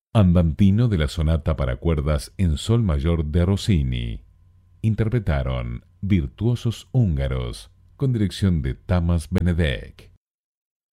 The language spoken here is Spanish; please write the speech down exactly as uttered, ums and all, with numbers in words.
Andantino de la sonata para cuerdas en sol mayor de Rossini. Interpretaron Virtuosos Húngaros, con dirección de Tamas Benedek.